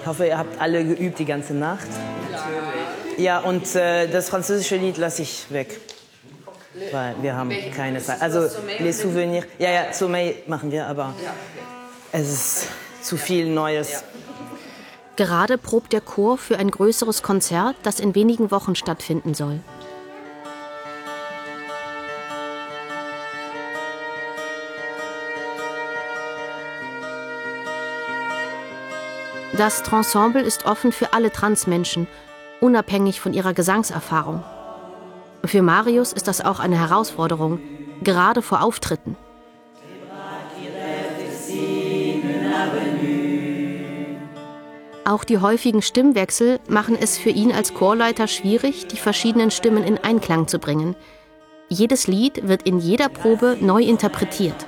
hoffe, ihr habt alle geübt die ganze Nacht. Ja, und das französische Lied lasse ich weg. Weil wir haben keine Zeit. Also, les Souvenirs. Ja, Sommeil machen wir, aber es ist zu viel Neues. Gerade probt der Chor für ein größeres Konzert, das in wenigen Wochen stattfinden soll. Das Trensemble ist offen für alle Transmenschen, unabhängig von ihrer Gesangserfahrung. Für Marius ist das auch eine Herausforderung, gerade vor Auftritten. Auch die häufigen Stimmwechsel machen es für ihn als Chorleiter schwierig, die verschiedenen Stimmen in Einklang zu bringen. Jedes Lied wird in jeder Probe neu interpretiert.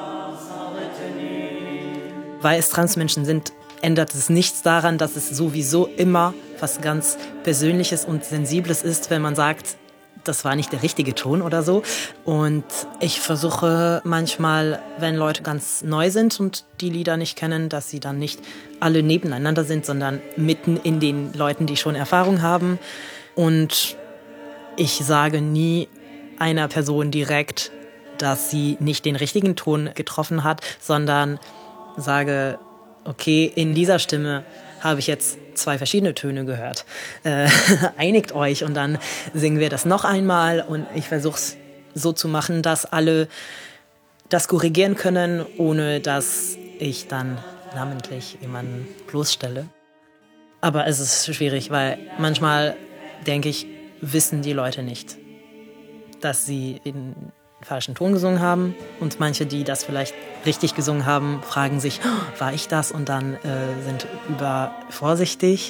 Weil es Transmenschen sind, ändert es nichts daran, dass es sowieso immer was ganz Persönliches und Sensibles ist, wenn man sagt, das war nicht der richtige Ton oder so. Und ich versuche manchmal, wenn Leute ganz neu sind und die Lieder nicht kennen, dass sie dann nicht alle nebeneinander sind, sondern mitten in den Leuten, die schon Erfahrung haben. Und ich sage nie einer Person direkt, dass sie nicht den richtigen Ton getroffen hat, sondern sage, okay, in dieser Stimme habe ich jetzt 2 verschiedene Töne gehört. Einigt euch und dann singen wir das noch einmal und ich versuche es so zu machen, dass alle das korrigieren können, ohne dass ich dann namentlich jemanden bloßstelle. Aber es ist schwierig, weil manchmal, denke ich, wissen die Leute nicht, dass sie den falschen Ton gesungen haben. Und manche, die das vielleicht richtig gesungen haben, fragen sich, oh, war ich das? Und dann sind übervorsichtig.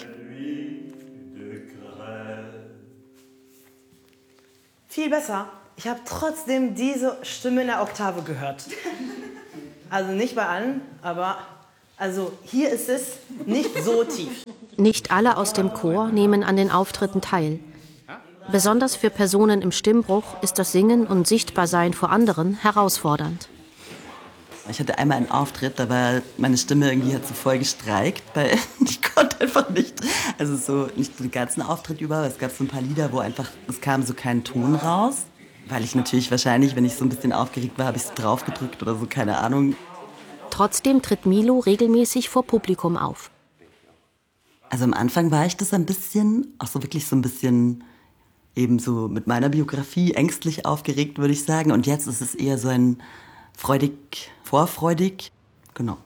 Viel besser. Ich habe trotzdem diese Stimme in der Oktave gehört. Also nicht bei allen, aber also hier ist es nicht so tief. Nicht alle aus dem Chor nehmen an den Auftritten teil. Besonders für Personen im Stimmbruch ist das Singen und Sichtbarsein vor anderen herausfordernd. Ich hatte einmal einen Auftritt, da war meine Stimme irgendwie hat so voll gestreikt, weil ich konnte einfach nicht, also so nicht den ganzen Auftritt über, aber es gab so ein paar Lieder, wo einfach, es kam so kein Ton raus, weil ich natürlich wahrscheinlich, wenn ich so ein bisschen aufgeregt war, habe ich es drauf gedrückt oder so, keine Ahnung. Trotzdem tritt Milo regelmäßig vor Publikum auf. Also am Anfang war ich das ein bisschen, auch so wirklich so ein bisschen eben so mit meiner Biografie ängstlich aufgeregt, würde ich sagen. Und jetzt ist es eher so ein vorfreudig, genau.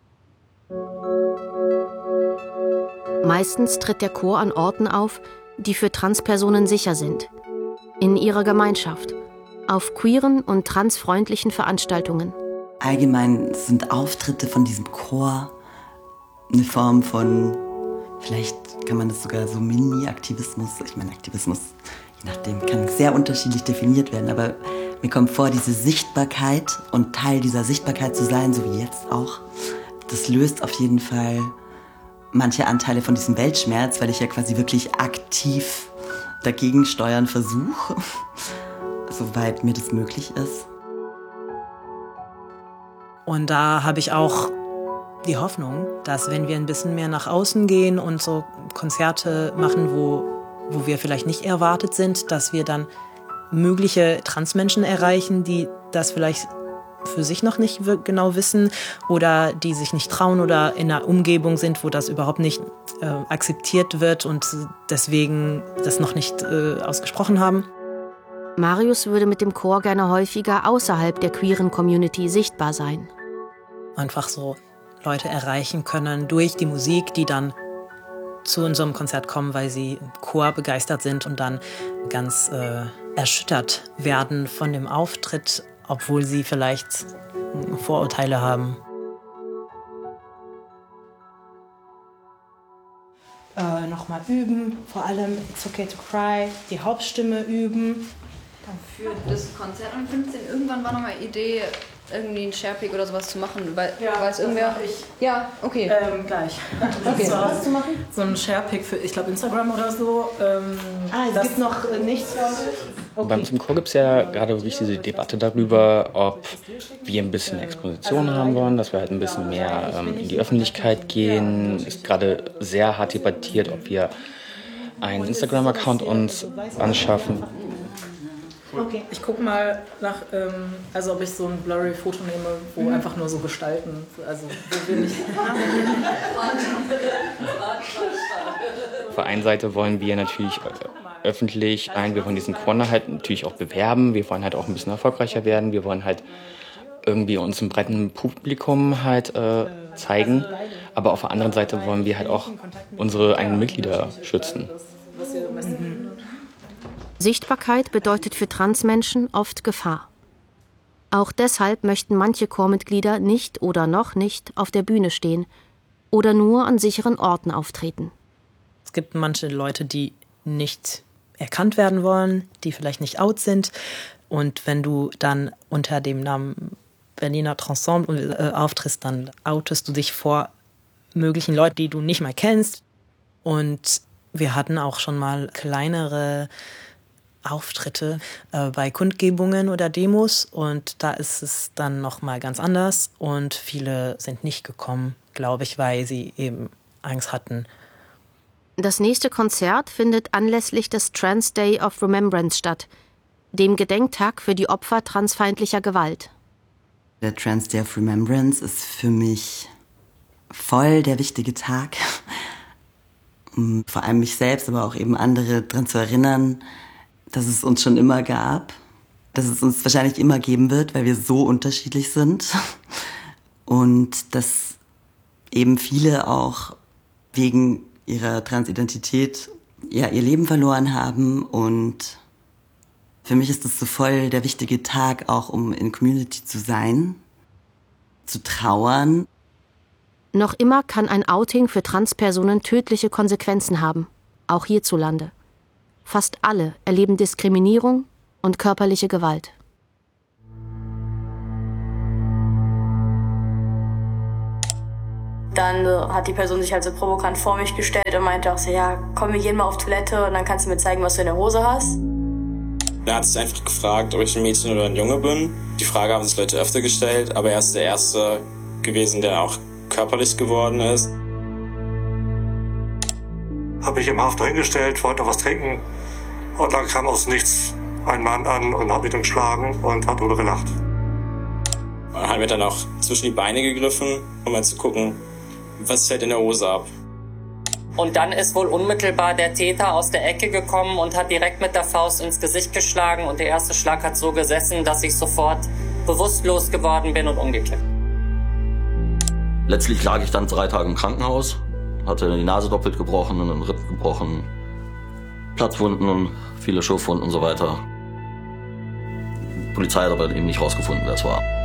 Meistens tritt der Chor an Orten auf, die für Transpersonen sicher sind. In ihrer Gemeinschaft, auf queeren und transfreundlichen Veranstaltungen. Allgemein sind Auftritte von diesem Chor eine Form von, vielleicht kann man das sogar so Mini-Aktivismus, ich meine Aktivismus, je nachdem, kann sehr unterschiedlich definiert werden, aber mir kommt vor, diese Sichtbarkeit und Teil dieser Sichtbarkeit zu sein, so wie jetzt auch, das löst auf jeden Fall manche Anteile von diesem Weltschmerz, weil ich ja quasi wirklich aktiv dagegen steuern versuche, soweit mir das möglich ist. Und da habe ich auch die Hoffnung, dass wenn wir ein bisschen mehr nach außen gehen und so Konzerte machen, wo wir vielleicht nicht erwartet sind, dass wir dann mögliche Transmenschen erreichen, die das vielleicht für sich noch nicht genau wissen oder die sich nicht trauen oder in einer Umgebung sind, wo das überhaupt nicht akzeptiert wird und deswegen das noch nicht ausgesprochen haben. Marius würde mit dem Chor gerne häufiger außerhalb der queeren Community sichtbar sein. Einfach so Leute erreichen können durch die Musik, die dann zu unserem Konzert kommen, weil sie im Chor begeistert sind und dann ganz erschüttert werden von dem Auftritt, obwohl sie vielleicht Vorurteile haben. Nochmal üben, vor allem It's Okay to Cry, die Hauptstimme üben. Dann für das Konzert um 15 irgendwann war noch mal Idee, irgendwie einen Sharepick oder sowas zu machen, weil es irgendwer... Ja, okay. Gleich. Okay, was zu machen? So ein Sharepick für, ich glaube, Instagram oder so. Es gibt noch nichts. Okay. Bei uns im Chor gibt es ja gerade wirklich diese Debatte darüber, ob wir ein bisschen Exposition haben wollen, dass wir halt ein bisschen mehr in die Öffentlichkeit gehen. Es ist gerade sehr hart debattiert, ob wir einen Instagram-Account uns anschaffen. Okay. Ich gucke mal nach, also ob ich so ein blurry Foto nehme, wo einfach nur so gestalten, also wo wir nicht... Auf der einen Seite wollen wir natürlich öffentlich wir wollen diesen Corner halt natürlich auch bewerben, wir wollen halt auch ein bisschen erfolgreicher werden, wir wollen halt irgendwie uns im breiten Publikum halt zeigen, aber auf der anderen Seite wollen wir halt auch unsere eigenen Mitglieder schützen. Sichtbarkeit bedeutet für Transmenschen oft Gefahr. Auch deshalb möchten manche Chormitglieder nicht oder noch nicht auf der Bühne stehen oder nur an sicheren Orten auftreten. Es gibt manche Leute, die nicht erkannt werden wollen, die vielleicht nicht out sind. Und wenn du dann unter dem Namen Berliner Transensemble auftrittst, dann outest du dich vor möglichen Leuten, die du nicht mal kennst. Und wir hatten auch schon mal kleinere Auftritte bei Kundgebungen oder Demos und da ist es dann nochmal ganz anders und viele sind nicht gekommen, glaube ich, weil sie eben Angst hatten. Das nächste Konzert findet anlässlich des Trans Day of Remembrance statt, dem Gedenktag für die Opfer transfeindlicher Gewalt. Der Trans Day of Remembrance ist für mich voll der wichtige Tag, um vor allem mich selbst, aber auch eben andere daran zu erinnern, dass es uns schon immer gab, dass es uns wahrscheinlich immer geben wird, weil wir so unterschiedlich sind und dass eben viele auch wegen ihrer Transidentität ihr Leben verloren haben und für mich ist das so voll der wichtige Tag auch, um in Community zu sein, zu trauern. Noch immer kann ein Outing für Transpersonen tödliche Konsequenzen haben, auch hierzulande. Fast alle erleben Diskriminierung und körperliche Gewalt. Dann hat die Person sich halt so provokant vor mich gestellt und meinte auch so, ja, komm, wir gehen mal auf Toilette und dann kannst du mir zeigen, was du in der Hose hast. Er hat sich einfach gefragt, ob ich ein Mädchen oder ein Junge bin. Die Frage haben sich Leute öfter gestellt, aber er ist der Erste gewesen, der auch körperlich geworden ist. Habe mich im Haft hingestellt, wollte noch was trinken und dann kam aus nichts ein Mann an und hat mich dann geschlagen und hat nur gelacht. Und hat mir dann auch zwischen die Beine gegriffen, um mal zu gucken, was fällt in der Hose ab. Und dann ist wohl unmittelbar der Täter aus der Ecke gekommen und hat direkt mit der Faust ins Gesicht geschlagen und der erste Schlag hat so gesessen, dass ich sofort bewusstlos geworden bin und umgekippt. Letztlich lag ich dann 3 Tage im Krankenhaus, hatte die Nase doppelt gebrochen, einen Rippen gebrochen, Platzwunden, viele Schürfwunden und so weiter. Die Polizei hat aber eben nicht rausgefunden, wer es war.